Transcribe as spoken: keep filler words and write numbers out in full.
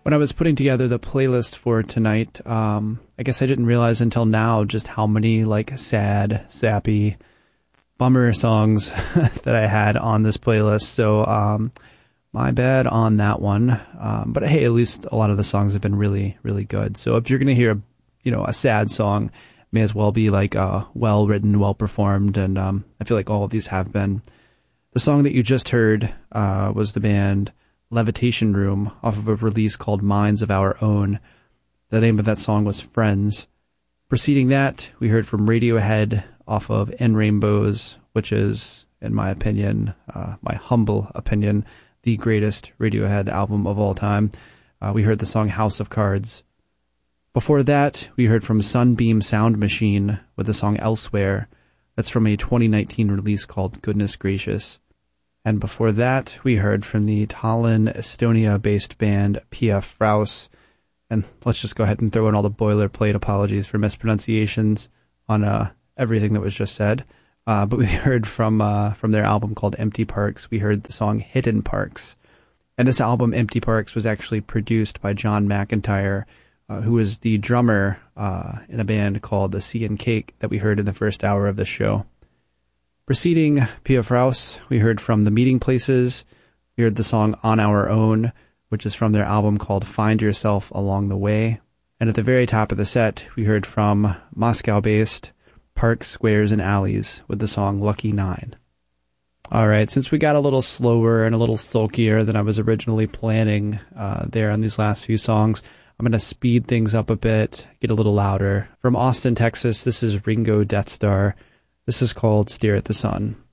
When I was putting together the playlist for tonight, um, I guess I didn't realize until now just how many like sad, sappy, bummer songs that I had on this playlist. So um, my bad on that one. Um, but hey, at least a lot of the songs have been really, really good. So if you're going to hear, you know, a sad song, it may as well be like uh, well written, well performed, and um, I feel like all of these have been. The song that you just heard uh, was the band Levitation Room off of a release called Minds of Our Own. The name of that song was Friends. Preceding that, we heard from Radiohead off of N Rainbows, which is, in my opinion, uh, my humble opinion, the greatest Radiohead album of all time. Uh, we heard the song House of Cards. Before that, we heard from Sunbeam Sound Machine with the song Elsewhere. That's from a twenty nineteen release called Goodness Gracious. And before that, we heard from the Tallinn, Estonia-based band P F Rouse. And let's just go ahead and throw in all the boilerplate apologies for mispronunciations on uh, everything that was just said. Uh, but we heard from uh, from their album called Empty Parks. We heard the song Hidden Parks. And this album, Empty Parks, was actually produced by John McIntyre, uh, who is the drummer uh, in a band called The Sea and Cake that we heard in the first hour of the show. Preceding P F Rouse, we heard from The Meeting Places. We heard the song On Our Own, which is from their album called Find Yourself Along the Way. And at the very top of the set, we heard from Moscow-based Parks, Squares, and Alleys with the song Lucky Nine. All right, since we got a little slower and a little sulkier than I was originally planning uh, there on these last few songs, I'm going to speed things up a bit, get a little louder. From Austin, Texas, this is Ringo Death Star. This is called Stare at the Sun.